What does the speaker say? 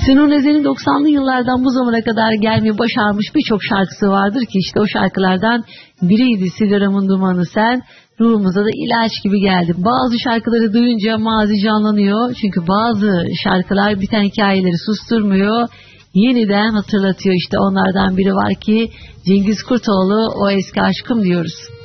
Sinan Özen'in 90'lı yıllardan bu zamana kadar gelmeyi başarmış birçok şarkısı vardır ki işte o şarkılardan biriydi Sigaramın Dumanı Sen. Ruhumuza da ilaç gibi geldi. Bazı şarkıları duyunca mazi canlanıyor. Çünkü bazı şarkılar biten hikayeleri susturmuyor. Yeniden hatırlatıyor. İşte onlardan biri var ki Cengiz Kurtoğlu, O Eski Aşkım diyoruz.